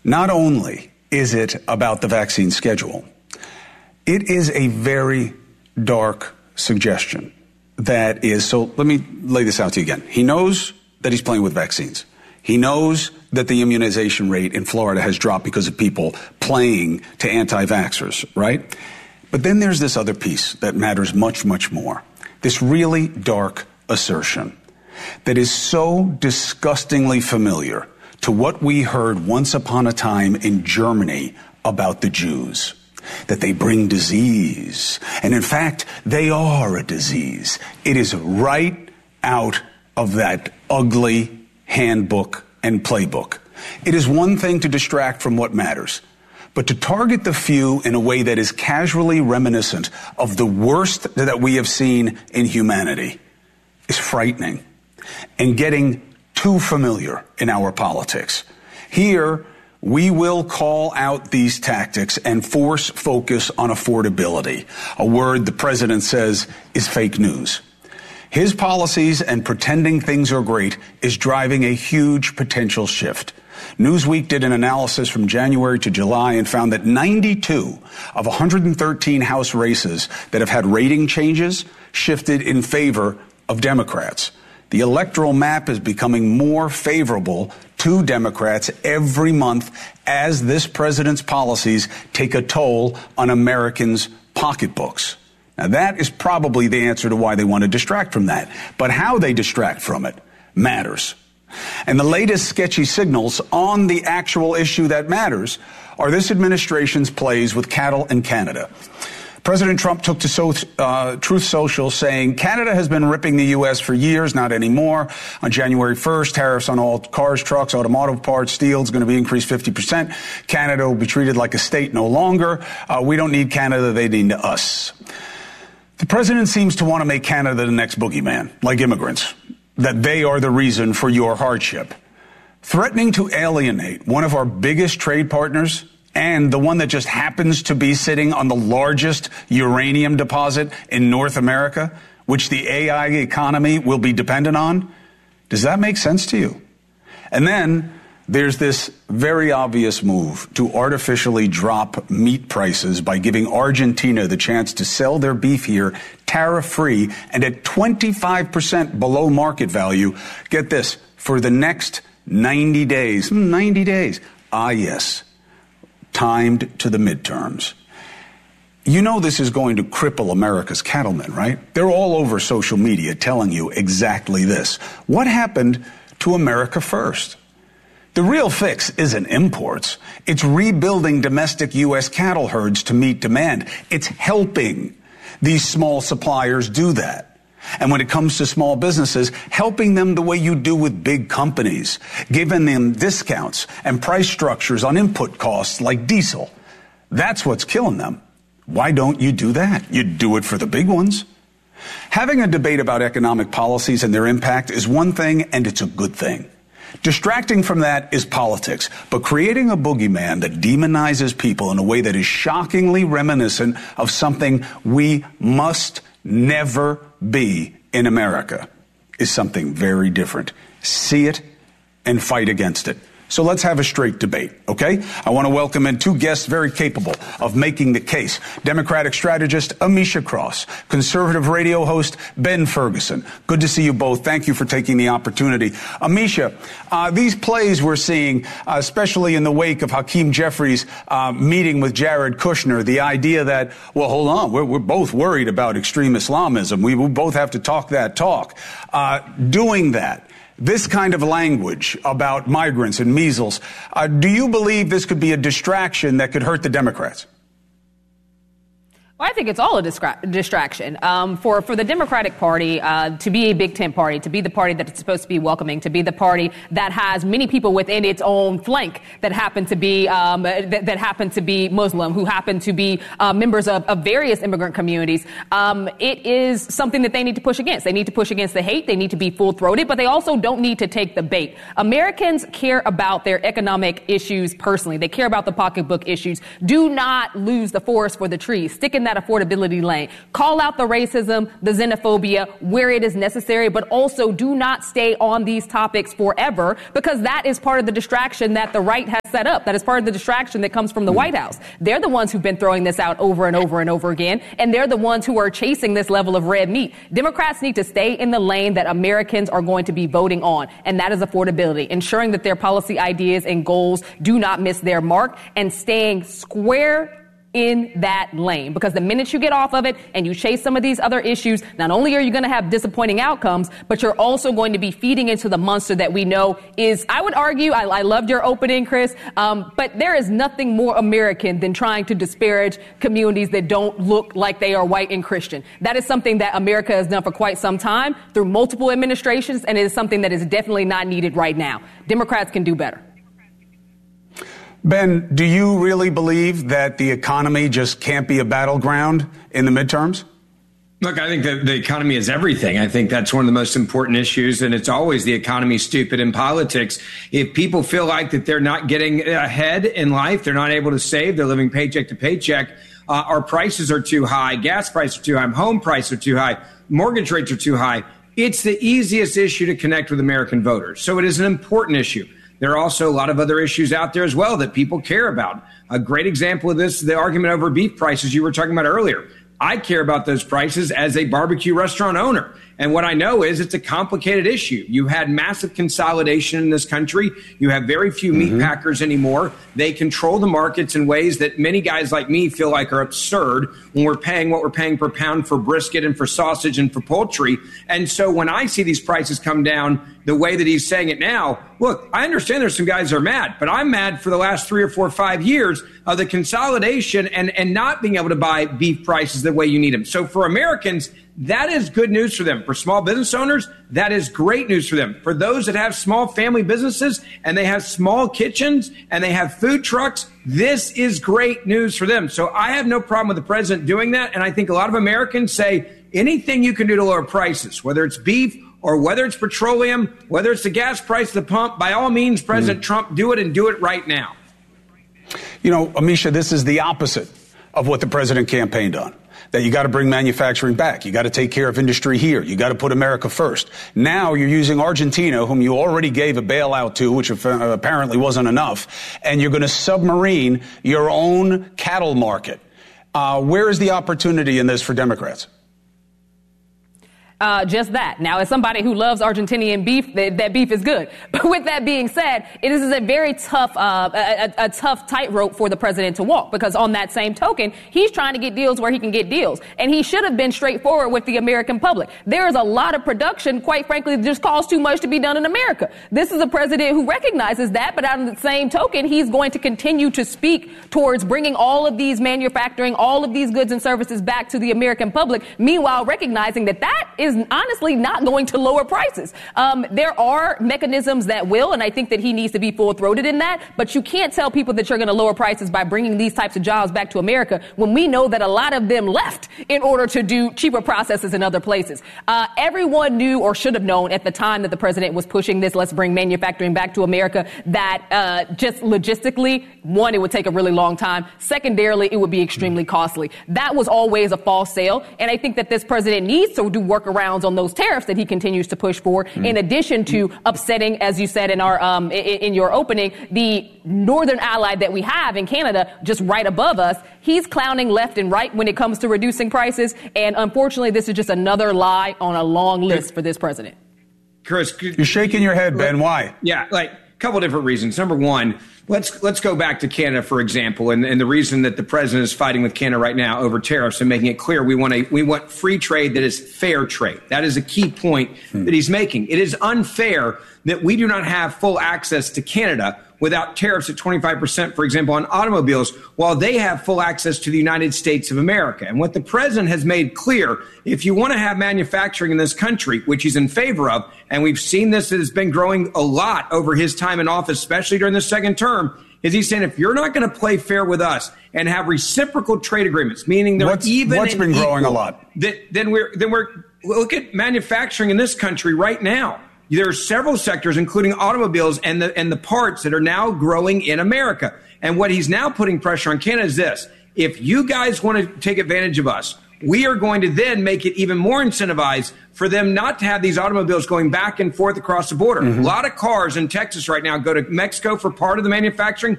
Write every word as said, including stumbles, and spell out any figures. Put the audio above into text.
Not only is it about the vaccine schedule, it is a very dark suggestion that is, so let me lay this out to you again. He knows that he's playing with vaccines. He knows that the immunization rate in Florida has dropped because of people playing to anti-vaxxers, right? But then there's this other piece that matters much, much more. This really dark assertion that is so disgustingly familiar to what we heard once upon a time in Germany about the Jews, that they bring disease. And in fact, they are a disease. It is right out of that ugly handbook and playbook. It is one thing to distract from what matters, but to target the few in a way that is casually reminiscent of the worst that we have seen in humanity is frightening and getting too familiar in our politics. Here, we will call out these tactics and force focus on affordability, a word the president says is fake news. His policies and pretending things are great is driving a huge potential shift. Newsweek did an analysis from January to July and found that ninety-two of one hundred thirteen House races that have had rating changes shifted in favor of Democrats. The electoral map is becoming more favorable to Democrats every month as this president's policies take a toll on Americans' pocketbooks. Now, that is probably the answer to why they want to distract from that. But how they distract from it matters. And the latest sketchy signals on the actual issue that matters are this administration's plays with cattle in Canada. President Trump took to so, uh, Truth Social saying Canada has been ripping the U S for years, not anymore. On January first, tariffs on all cars, trucks, automotive parts, steel is going to be increased fifty percent. Canada will be treated like a state no longer. Uh, we don't need Canada, they need us. The president seems to want to make Canada the next boogeyman, like immigrants, that they are the reason for your hardship. Threatening to alienate one of our biggest trade partners and the one that just happens to be sitting on the largest uranium deposit in North America, which the A I economy will be dependent on? Does that make sense to you? And then there's this very obvious move to artificially drop meat prices by giving Argentina the chance to sell their beef here tariff-free and at twenty-five percent below market value. Get this, for the next ninety days. ninety days. Ah, yes. Timed to the midterms. You know this is going to cripple America's cattlemen, right? They're all over social media telling you exactly this. What happened to America first? The real fix isn't imports. It's rebuilding domestic U S cattle herds to meet demand. It's helping these small suppliers do that. And when it comes to small businesses, helping them the way you do with big companies, giving them discounts and price structures on input costs like diesel. That's what's killing them. Why don't you do that? You do it for the big ones. Having a debate about economic policies and their impact is one thing, and it's a good thing. Distracting from that is politics, but creating a boogeyman that demonizes people in a way that is shockingly reminiscent of something we must never be in America is something very different. See it and fight against it. So let's have a straight debate, okay? I want to welcome in two guests very capable of making the case. Democratic strategist Amisha Cross, conservative radio host Ben Ferguson. Good to see you both. Thank you for taking the opportunity. Amisha, uh, these plays we're seeing, uh, especially in the wake of Hakeem Jeffries' uh, meeting with Jared Kushner, the idea that, well, hold on, we're, we're both worried about extreme Islamism. We, we both have to talk that talk. Uh, doing that. This kind of language about migrants and measles, uh, do you believe this could be a distraction that could hurt the Democrats? Well, I think it's all a distra- distraction. Um, for, for the Democratic Party uh, to be a Big Tent party, to be the party that it's supposed to be welcoming, to be the party that has many people within its own flank that happen to be um, that, that happen to be Muslim, who happen to be uh, members of, of various immigrant communities. Um, it is something that they need to push against. They need to push against the hate. They need to be full-throated, but they also don't need to take the bait. Americans care about their economic issues personally. They care about the pocketbook issues. Do not lose the forest for the trees. Stick in that that affordability lane. Call out the racism, the xenophobia where it is necessary, but also do not stay on these topics forever, because that is part of the distraction that the right has set up. That is part of the distraction that comes from the White House. They're the ones who've been throwing this out over and over and over again, and they're the ones who are chasing this level of red meat. Democrats need to stay in the lane that Americans are going to be voting on, and that is affordability, ensuring that their policy ideas and goals do not miss their mark, and staying square in that lane. Because the minute you get off of it and you chase some of these other issues, not only are you going to have disappointing outcomes, but you're also going to be feeding into the monster that we know is, I would argue, I, I loved your opening, Chris, um, but there is nothing more American than trying to disparage communities that don't look like they are white and Christian. That is something that America has done for quite some time through multiple administrations, and it is something that is definitely not needed right now. Democrats can do better. Ben, do you really believe that the economy just can't be a battleground in the midterms? Look, I think that the economy is everything. I think that's one of the most important issues, and it's always the economy stupid in politics. If people feel like that they're not getting ahead in life, they're not able to save, they're living paycheck to paycheck, uh, our prices are too high, gas prices are too high, home prices are too high, mortgage rates are too high, it's the easiest issue to connect with American voters. So it is an important issue. There are also a lot of other issues out there as well that people care about. A great example of this is the argument over beef prices you were talking about earlier. I care about those prices as a barbecue restaurant owner. And what I know is it's a complicated issue. You had massive consolidation in this country. You have very few meat mm-hmm. packers anymore. They control the markets in ways that many guys like me feel like are absurd when we're paying what we're paying per pound for brisket and for sausage and for poultry. And so when I see these prices come down the way that he's saying it now, look, I understand there's some guys that are mad, but I'm mad for the last three or four or five years of the consolidation and, and not being able to buy beef prices the way you need them. So for Americans, that is good news for them. For small business owners, that is great news for them. For those that have small family businesses and they have small kitchens and they have food trucks, this is great news for them. So I have no problem with the president doing that. And I think a lot of Americans say anything you can do to lower prices, whether it's beef or whether it's petroleum, whether it's the gas price at the pump, by all means, President mm. Trump, do it and do it right now. You know, Amisha, this is the opposite of what the president campaigned on. That you got to bring manufacturing back. You got to take care of industry here. You got to put America first. Now you're using Argentina, whom you already gave a bailout to, which apparently wasn't enough, and you're going to submarine your own cattle market. Uh, where is the opportunity in this for Democrats? Uh, just that. Now, as somebody who loves Argentinian beef, that, that beef is good. But with that being said, it is a very tough, uh, a, a tough tightrope for the president to walk, because on that same token, he's trying to get deals where he can get deals. And he should have been straightforward with the American public. There is a lot of production, quite frankly, that just costs too much to be done in America. This is a president who recognizes that, but on the same token, he's going to continue to speak towards bringing all of these manufacturing, all of these goods and services back to the American public, meanwhile recognizing that that is honestly not going to lower prices. Um, there are mechanisms that will, and I think that he needs to be full-throated in that, but you can't tell people that you're going to lower prices by bringing these types of jobs back to America when we know that a lot of them left in order to do cheaper processes in other places. Uh, everyone knew or should have known at the time that the president was pushing this, let's bring manufacturing back to America, that uh, just logistically, one, it would take a really long time. Secondarily, it would be extremely costly. That was always a false sale, and I think that this president needs to do workarounds on those tariffs that he continues to push for, mm. in addition to upsetting, as you said in our um, in, in your opening, the northern ally that we have in Canada, just right above us. He's clowning left and right when it comes to reducing prices, and unfortunately, this is just another lie on a long list for this president. Chris, you're shaking your head, Ben. Why? Yeah, like a couple different reasons. Number one, Let's let's go back to Canada, for example, and, and the reason that the president is fighting with Canada right now over tariffs and making it clear we want a we want free trade that is fair trade. That is a key point hmm. that he's making. It is unfair that we do not have full access to Canada without tariffs at twenty-five percent, for example, on automobiles, while they have full access to the United States of America. And what the president has made clear, if you want to have manufacturing in this country, which he's in favor of, and we've seen this, it has been growing a lot over his time in office, especially during the second term, is he's saying if you're not going to play fair with us and have reciprocal trade agreements, meaning they're what's, even what's been equal, growing a lot, that, then we're then we're look at manufacturing in this country right now. There are several sectors, including automobiles and the and the parts that are now growing in America. And what he's now putting pressure on Canada is this. if you guys want to take advantage of us, we are going to then make it even more incentivized for them not to have these automobiles going back and forth across the border. Mm-hmm. A lot of cars in Texas right now go to Mexico for part of the manufacturing,